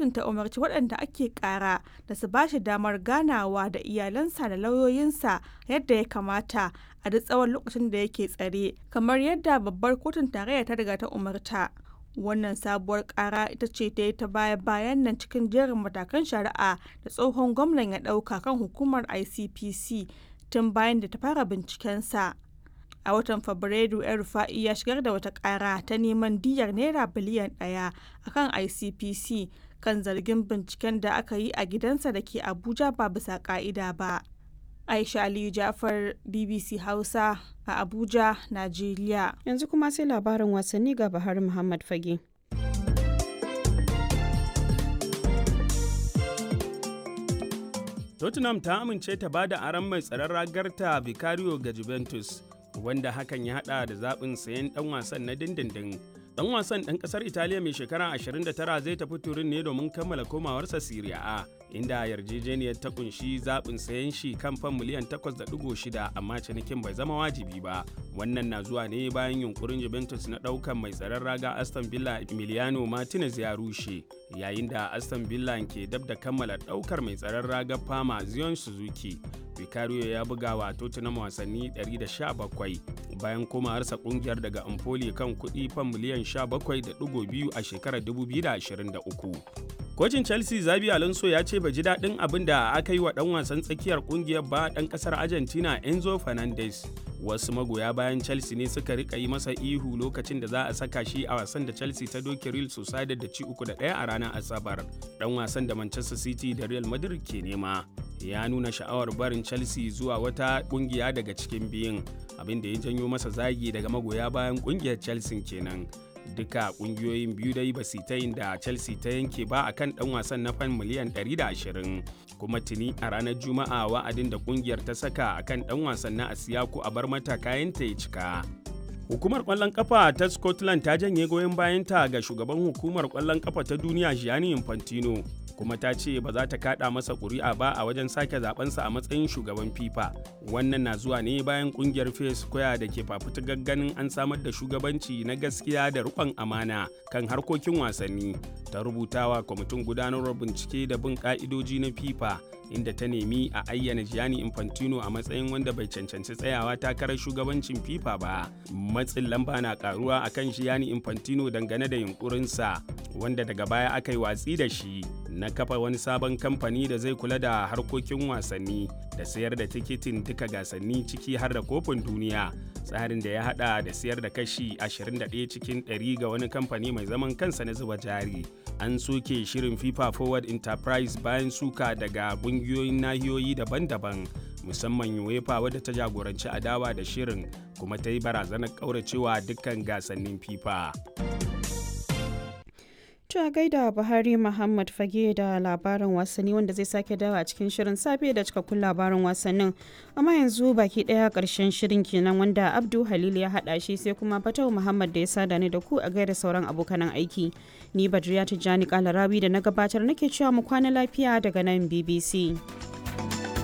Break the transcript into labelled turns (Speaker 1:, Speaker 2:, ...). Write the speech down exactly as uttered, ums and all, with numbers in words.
Speaker 1: kotun ta umarci waɗanda ake ƙara da su ba shi damar ganawa da iyalansa da lauyoyinsa yadda ya kamata a duk tsawon lokacin da yake tsare, kamar yadda babbar kotun tarayya ta riga ta umarta. Wannan sabuwar ƙara ita ce ta yi ta baya-bayan nan cikin jerin matakan shari'a da tsohon gwamnan ya ɗauka kan hukumar I C P C tun bayan da ta fara bincikensa. A watan Fabrairu, El-Rufai ya shigar da wata ƙara ta neman diyyar naira biliyan ɗaya a kan I C P C kan zargin binciken da aka yi a gidansa da ke Abuja ba bisa ƙa'ida ba. Aisha Aliyu Jafar, B B C Hausa a Abuja, Najeriya.
Speaker 2: Yanzu kuma sai labarin wasanni ga Bahar Muhammad Fage.
Speaker 3: Tottenham ta amince ta bada aron mai tsaron ragarta Vicario ga Juventus, wanda hakan ya hada da zaɓin sayen ɗan wasan na dindindin. Ɗan wasan ɗan ƙasar Italiya mai shekara ashirin da tara zai tafi Turin ne domin kammala komawarsa Serie A, inda yarjejeniyar ta kunshi zaɓin sayen shi kan fan miliyan takwas da ɗigo shida, amma cinikin bai zama wajibi ba. Wannan na zuwa ne bayan yunkurin Juventus na ɗaukan mai tsaron raga Aston Villa Emiliano Martinez ya rushe, yayin da Aston Villa ke dab da kammala ɗaukar mai tsaron raga Parma Zion Suzuki. Vicario ya buga wa Tottenham wasanni ɗari da sha bakwai bayan komawarsa kungiyar daga Empoli kan kuɗi fan miliyan sha bakwai da ɗigo biyu a shekarar dubu biyu da ashirin da uku. Kocin Chelsea Xabi Alonso ya ce bai ji daɗin abin da aka yi wa ɗan wasan tsakiyar kungiyar ba ɗan ƙasar Argentina Enzo Fernandez. Wasu magoya bayan Chelsea ne suka rika yi masa ihu lokacin da za a saka shi a wasan da Chelsea ta doke Real Sociedad da ci uku da ɗaya a ranar Asabar. Ɗan wasan da Manchester City da Real Madrid ke nema ya nuna sha'awar barin Chelsea zuwa wata kungiya daga cikin biyun, abin da ya janyo masa zagi daga magoya bayan kungiyar Chelsea kenan. Duka kungiyoyin biyu dai ba su ta yin da Chelsea ta yanke ba akan dan wasan na fan miliyan ɗari da ashirin, kuma tuni a ranar Juma'a wa'adin da kungiyar ta saka akan dan wasan na Asiyaku a bar mata kayanta ya cika. Hukumar ƙwallon ƙafa ta Scotland ta janye goyon bayanta ga shugaban hukumar ƙwallon ƙafa ta duniya Gianni Infantino, kuma ta ce ba za ta kada masa ƙuri'a ba a wajen sake zabensa a matsayin shugaban FIFA. Wannan na zuwa ne bayan kungiyar Fair Square da ke fafutukar ganin an samar da shugabanci na gaskiya da riƙon amana kan harkokin wasanni, ta rubutawa kwamitin gudanarwar bincike da bin ka'idoji na FIFA, inda ta nemi a ayyana Gianni Infantino a matsayin wanda bai cancanci tsayawa takarar shugabancin FIFA ba. Matsin lamba na karuwa akan Gianni Infantino dangane da yunkurinsa, wanda daga baya aka yi watsi da shi, na kafa wani sabon kamfani da zai kula da harkokin wasanni da sayar da tikitin duka gasanni ciki har da kofin duniya, tsarin da ya hada da sayar da kashi ashirin da ɗaya cikin ɗari ga wani kamfani mai zaman kansa na zuba jari. An soke shirin FIFA Forward Enterprise bayan suka daga ƙungiyoyin nahiyoyi daban-daban, musamman UEFA wadda ta jagoranci adawa da shirin kuma ta yi barazanar ƙauracewa dukkan gasannin FIFA.
Speaker 2: Ta gaida Buhari Muhammad Fage da labarin wasanni, wanda zai sake dawa a cikin shirin safe da cikakkun labarin wasannin. Amma yanzu baki daya karshen shirin kenan, wanda Abdu Halil ya hada shi, sai kuma Fatau Muhammad da ya sada ni da ku a gaida sauran abokanan aiki. Ni Badriya Tijjani Kalarawi da na gabatar nake cewa mu kwana lafiya daga nan B B C.